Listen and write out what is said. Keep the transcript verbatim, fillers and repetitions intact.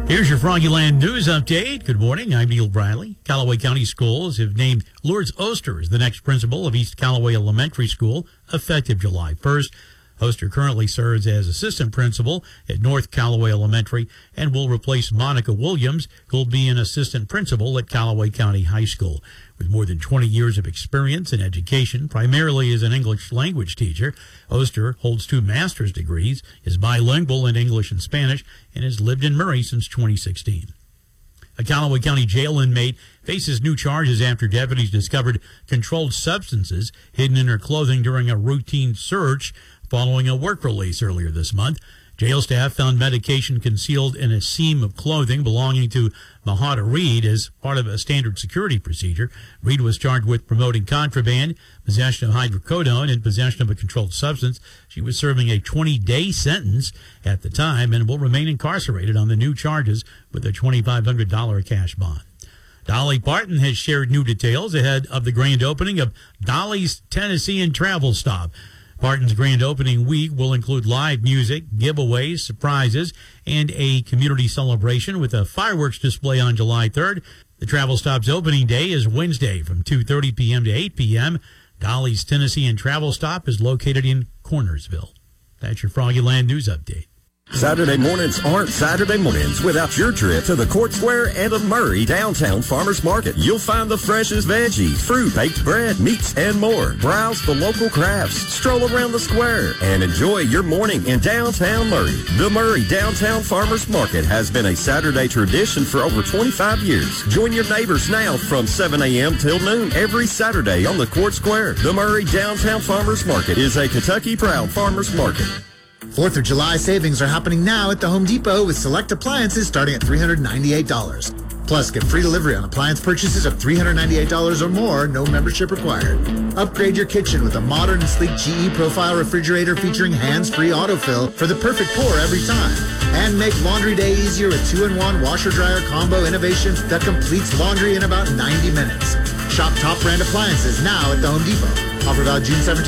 Here's your Froggyland News Update. Good morning. I'm Neil Briley. Callaway County Schools have named Lourdes Oster as the next principal of East Callaway Elementary School, effective July first. Oster currently serves as assistant principal at North Callaway Elementary and will replace Monica Williams, who will be an assistant principal at Callaway County High School. With more than twenty years of experience in education, primarily as an English language teacher, Oster holds two master's degrees, is bilingual in English and Spanish, and has lived in Murray since twenty sixteen. A Callaway County jail inmate faces new charges after deputies discovered controlled substances hidden in her clothing during a routine search following a work release earlier this month. Jail staff found medication concealed in a seam of clothing belonging to Mahada Reed as part of a standard security procedure. Reed was charged with promoting contraband, possession of hydrocodone, and possession of a controlled substance. She was serving a twenty-day sentence at the time and will remain incarcerated on the new charges with a twenty-five hundred dollars cash bond. Dolly Parton has shared new details ahead of the grand opening of Dolly's Tennessee and Travel Stop. Parton's grand opening week will include live music, giveaways, surprises, and a community celebration with a fireworks display on July third. The Travel Stop's opening day is Wednesday from two thirty p.m. to eight p.m. Dolly's Tennessee and Travel Stop is located in Cornersville. That's your Froggyland News Update. Saturday mornings aren't Saturday mornings without your trip to the Court Square and of Murray Downtown Farmers Market. You'll find the freshest veggies, fruit, baked bread, meats, and more. Browse the local crafts, stroll around the square, and enjoy your morning in downtown Murray. The Murray Downtown Farmers Market has been a Saturday tradition for over twenty-five years. Join your neighbors now from seven a.m. till noon every Saturday on the Court Square. The Murray Downtown Farmers Market is a Kentucky Proud Farmers Market. Fourth of July savings are happening now at the Home Depot with select appliances starting at three hundred ninety-eight dollars. Plus, get free delivery on appliance purchases of three hundred ninety-eight dollars or more, no membership required. Upgrade your kitchen with a modern and sleek G E Profile refrigerator featuring hands-free autofill for the perfect pour every time. And make laundry day easier with two in one washer-dryer combo innovation that completes laundry in about ninety minutes. Shop top brand appliances now at the Home Depot. Offer valid June seventeenth.